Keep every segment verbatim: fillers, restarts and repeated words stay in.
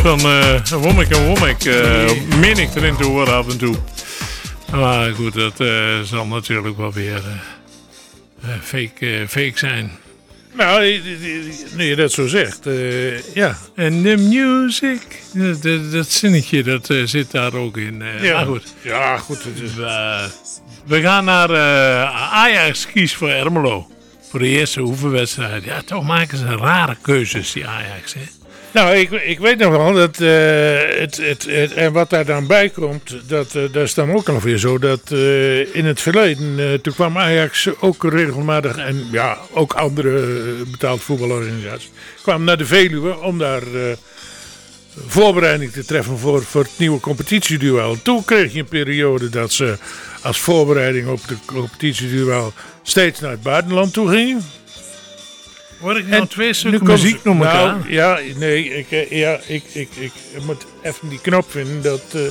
Van uh, Womack en Womack uh, meen ik erin te horen af en toe. Maar goed, dat uh, zal natuurlijk wel weer uh, uh, fake, uh, fake zijn. Nou, nu je dat zo zegt, uh, ja. En de music, dat, dat, dat zinnetje, dat uh, zit daar ook in. Uh, ja. Maar goed. Ja, goed. Het is... uh, we gaan naar uh, Ajax kies voor Ermelo. Voor de eerste oefenwedstrijd. Ja, toch maken ze rare keuzes, die Ajax, hè. Nou, ik, ik weet nog wel dat uh, het, het, het, en wat daar dan bij komt, dat, uh, dat is dan ook nog weer zo dat uh, in het verleden, uh, toen kwam Ajax ook regelmatig, en ja, ook andere uh, betaald voetbalorganisaties, kwam naar de Veluwe om daar uh, voorbereiding te treffen voor, voor het nieuwe competitieduel. Toen kreeg je een periode dat ze als voorbereiding op de competitieduel steeds naar het buitenland toe gingen. Hoor ik nou en twee stukken muziek noemen nou, elkaar? Ja, nee, ik, ja, ik, ik, ik moet even die knop vinden. Dat, uh,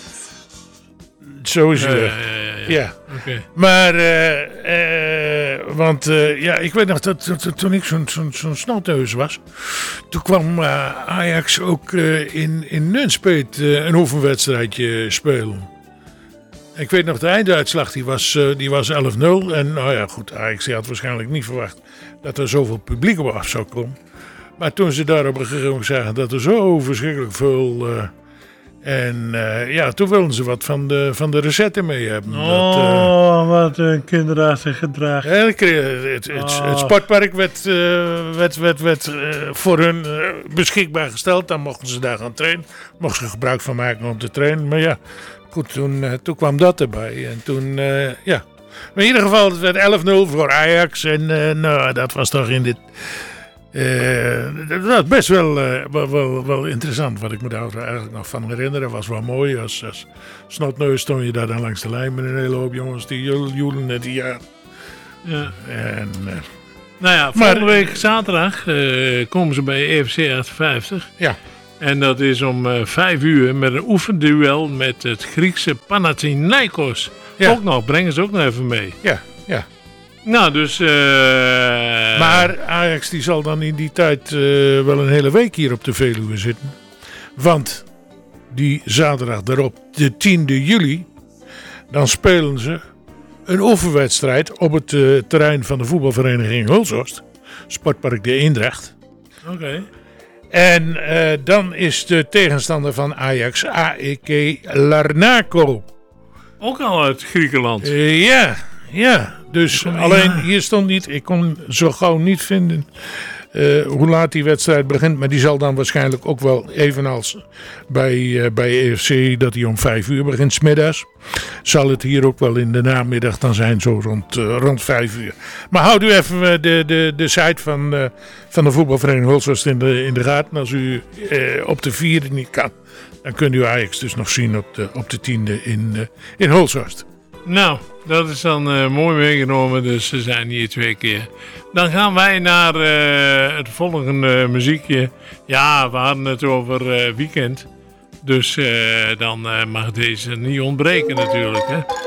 zo is het. Ja, Ja, ja, ja, ja. ja. Okay. Maar, uh, uh, want uh, ja, ik weet nog dat, dat, dat toen ik zo'n zo'n zo'n snotneus was, toen kwam uh, Ajax ook uh, in, in Nunspeet uh, een oefenwedstrijdje spelen. Ik weet nog, de einduitslag die was, uh, die was elf nul. En nou ja, goed, Ajax had waarschijnlijk niet verwacht dat er zoveel publiek op af zou komen. Maar toen ze daar op een gegeven moment zagen dat er zo verschrikkelijk veel... Uh, en uh, ja, toen wilden ze wat van de, van de recette mee hebben. Oh, dat, uh, wat een kinderachtig gedrag. Ja, het, het, het, oh. het sportpark werd, uh, werd, werd, werd uh, voor hun uh, beschikbaar gesteld. Dan mochten ze daar gaan trainen. Mochten ze gebruik van maken om te trainen. Maar ja, goed, toen, uh, toen kwam dat erbij. En toen, uh, ja... Maar in ieder geval, het werd elf nul voor Ajax. En uh, nou, dat was toch in dit... Uh, dat was best wel, uh, wel, wel, wel interessant. Wat ik me daar eigenlijk nog van herinneren. Was wel mooi. Als, als snotneus stond je daar dan langs de lijn met een hele hoop jongens. Die joelen net die jaar. Ja. En, uh, nou ja, volgende maar, week zaterdag uh, komen ze bij E F C achtenvijftig. Ja. En dat is om uh, vijf uur met een oefenduel met het Griekse Panathinaikos. Ja. Ook nog, brengen ze ook nog even mee. Ja, ja. Nou, dus... Uh... Maar Ajax die zal dan in die tijd uh, wel een hele week hier op de Veluwe zitten. Want die zaterdag daarop, de tiende juli, dan spelen ze een oefenwedstrijd op het uh, terrein van de voetbalvereniging Hulshorst. Sportpark de Eendracht. Oké. Okay. En uh, dan is de tegenstander van Ajax A E K Larnaco. Ook al uit Griekenland. Uh, ja, ja. Dus alleen ja. Hier stond niet, ik kon zo gauw niet vinden uh, hoe laat die wedstrijd begint. Maar die zal dan waarschijnlijk ook wel, evenals bij, uh, bij E F C, dat die om vijf uur begint 's middags. Zal het hier ook wel in de namiddag dan zijn, zo rond, uh, rond vijf uur. Maar houd u even uh, de, de, de site van, uh, van de voetbalvereniging Hulshorst in de, in de gaten. Als u uh, op de vierde niet kan, dan kunt u Ajax dus nog zien op de, op de tiende in, uh, in Hulshorst. Nou, dat is dan uh, mooi meegenomen, dus ze zijn hier twee keer. Dan gaan wij naar uh, het volgende muziekje. Ja, we hadden het over uh, weekend. Dus uh, dan uh, mag deze niet ontbreken natuurlijk, hè.